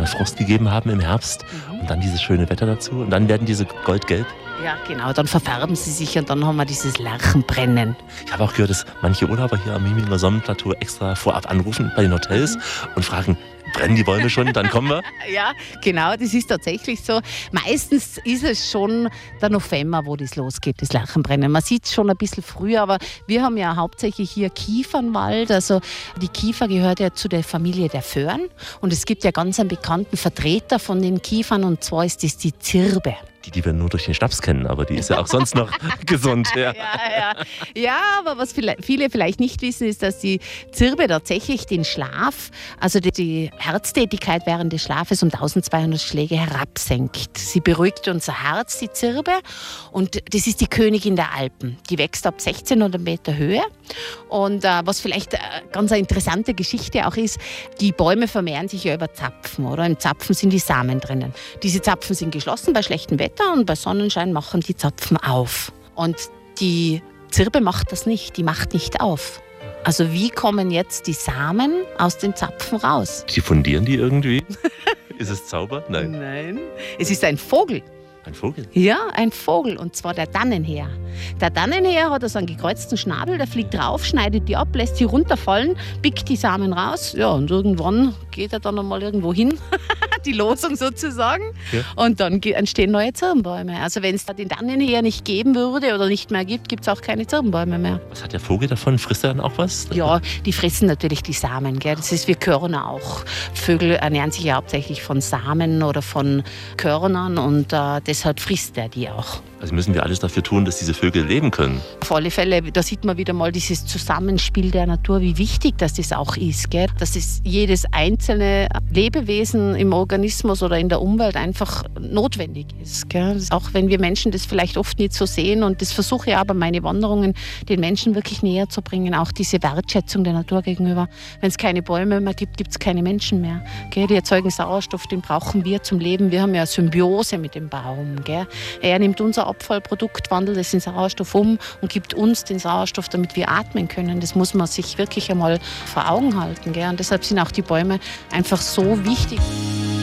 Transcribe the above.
Frost gegeben haben im Herbst und dann dieses schöne Wetter dazu und dann werden diese goldgelb. Ja, genau, dann verfärben sie sich und dann haben wir dieses Lerchenbrennen. Ich habe auch gehört, dass manche Urlauber hier am Miminger Sonnenplateau extra vorab anrufen bei den Hotels und fragen, brennen die Bäume schon, dann kommen wir? Ja, genau, das ist tatsächlich so. Meistens ist es schon der November, wo das losgeht, das Lerchenbrennen. Man sieht es schon ein bisschen früher, aber wir haben ja hauptsächlich hier Kiefernwald. Also die Kiefer gehört ja zu der Familie der Föhren. Und es gibt ja ganz einen bekannten Vertreter von den Kiefern, und zwar ist das die Zirbe. Die wir nur durch den Schnaps kennen, aber die ist ja auch sonst noch gesund. Ja. Ja, aber was viele vielleicht nicht wissen, ist, dass die Zirbe tatsächlich den Schlaf, also die Herztätigkeit während des Schlafes um 1200 Schläge herabsenkt. Sie beruhigt unser Herz, die Zirbe, und das ist die Königin der Alpen. Die wächst ab 1600 Meter Höhe. Und was vielleicht ganz eine interessante Geschichte auch ist, die Bäume vermehren sich ja über Zapfen, oder? Im Zapfen sind die Samen drinnen. Diese Zapfen sind geschlossen bei schlechtem Wetter, und bei Sonnenschein machen die Zapfen auf. Und die Zirbe macht das nicht, die macht nicht auf. Also wie kommen jetzt die Samen aus den Zapfen raus? Diffundieren die irgendwie? Ist es Zauber? Nein. Es ist ein Vogel. Ein Vogel? Ja, ein Vogel, und zwar der Dannenheer. Der Dannenheer hat also einen gekreuzten Schnabel, der fliegt drauf, schneidet die ab, lässt sie runterfallen, pickt die Samen raus, ja, und irgendwann geht er dann einmal irgendwo hin, die Losung sozusagen, ja. Und dann entstehen neue Zirbenbäume. Also wenn es da den Dannenheer nicht geben würde oder nicht mehr gibt, gibt es auch keine Zirbenbäume mehr. Was hat der Vogel davon? Frisst er dann auch was? Ja, die fressen natürlich die Samen, gell? Das ist wie Körner auch. Vögel ernähren sich ja hauptsächlich von Samen oder von Körnern, und deshalb frisst er die auch. Also müssen wir alles dafür tun, dass diese Vögel leben können? Auf alle Fälle, da sieht man wieder mal dieses Zusammenspiel der Natur, wie wichtig das auch ist. Gell? Dass es jedes einzelne Lebewesen im Organismus oder in der Umwelt einfach notwendig ist. Gell? Auch wenn wir Menschen das vielleicht oft nicht so sehen, und das versuche ich aber meine Wanderungen den Menschen wirklich näher zu bringen, auch diese Wertschätzung der Natur gegenüber. Wenn es keine Bäume mehr gibt, gibt es keine Menschen mehr. Gell? Die erzeugen Sauerstoff, den brauchen wir zum Leben. Wir haben ja eine Symbiose mit dem Baum. Gell? Er nimmt unser Abfallprodukt, wandelt es in Sauerstoff um und gibt uns den Sauerstoff, damit wir atmen können. Das muss man sich wirklich einmal vor Augen halten. Gell? Und deshalb sind auch die Bäume einfach so wichtig.